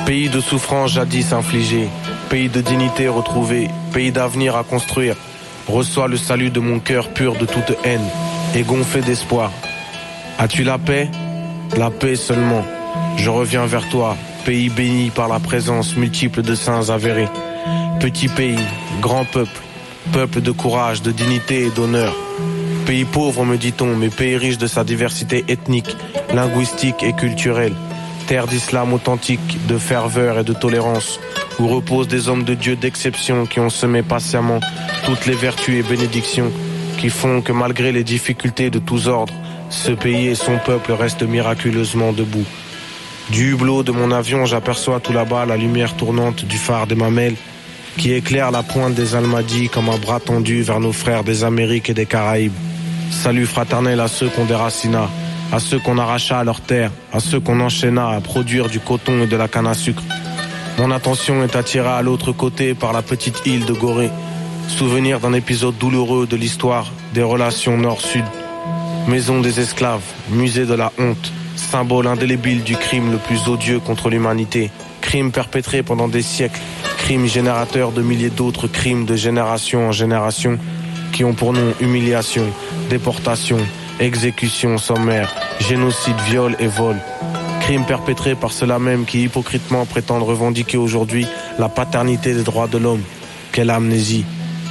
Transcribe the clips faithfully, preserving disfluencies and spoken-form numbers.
Pays de souffrance jadis infligée, pays de dignité retrouvée, pays d'avenir à construire. Reçois le salut de mon cœur pur de toute haine et gonflé d'espoir. As-tu la paix? La paix seulement. Je reviens vers toi, pays béni par la présence multiple de saints avérés. Petit pays, grand peuple, peuple de courage, de dignité et d'honneur. Pays pauvre me dit-on, mais pays riche de sa diversité ethnique, linguistique et culturelle. Terre d'islam authentique, de ferveur et de tolérance, où reposent des hommes de Dieu d'exception qui ont semé patiemment toutes les vertus et bénédictions qui font que malgré les difficultés de tous ordres, ce pays et son peuple restent miraculeusement debout. Du hublot de mon avion, j'aperçois tout là-bas la lumière tournante du phare des Mamelles qui éclaire la pointe des Almadies comme un bras tendu vers nos frères des Amériques et des Caraïbes. Salut fraternel à ceux qu'on déracina, à ceux qu'on arracha à leur terre, à ceux qu'on enchaîna à produire du coton et de la canne à sucre. Mon attention est attirée à l'autre côté par la petite île de Gorée, souvenir d'un épisode douloureux de l'histoire des relations nord-sud. Maison des esclaves, musée de la honte, symbole indélébile du crime le plus odieux contre l'humanité, crime perpétré pendant des siècles, crime générateur de milliers d'autres crimes de génération en génération qui ont pour nom humiliation, déportation, exécution sommaire, génocide, viol et vol. Crimes perpétrés par ceux-là même qui hypocritement prétendent revendiquer aujourd'hui la paternité des droits de l'homme. Quelle amnésie!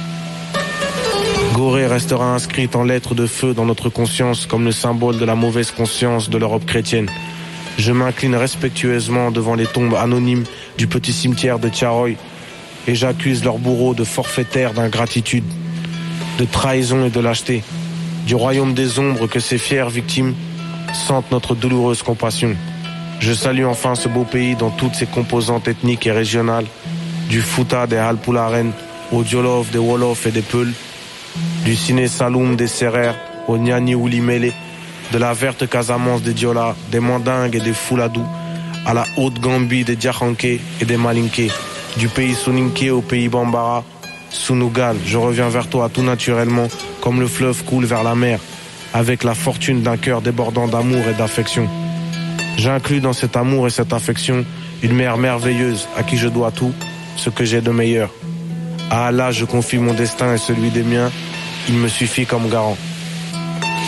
Gorée restera inscrite en lettres de feu dans notre conscience comme le symbole de la mauvaise conscience de l'Europe chrétienne. Je m'incline respectueusement devant les tombes anonymes du petit cimetière de Tiaroy et j'accuse leurs bourreaux de forfaitaires d'ingratitude, de trahison et de lâcheté. Du royaume des ombres que ces fières victimes sentent notre douloureuse compassion. Je salue enfin ce beau pays dans toutes ses composantes ethniques et régionales, du Fouta des Halpularen, au Djolof des Wolofs et des Peuls, du Siné Saloum des Sérères au Niani Oulimélé, de la verte Casamance des Diola, des Mandingues et des Fouladou, à la haute Gambie des Diakhanké et des Malinké, du pays Soninké au pays Bambara, Sunugal, je reviens vers toi tout naturellement, comme le fleuve coule vers la mer, avec la fortune d'un cœur débordant d'amour et d'affection. J'inclus dans cet amour et cette affection une mère merveilleuse à qui je dois tout, ce que j'ai de meilleur. À Allah, je confie mon destin et celui des miens, il me suffit comme garant.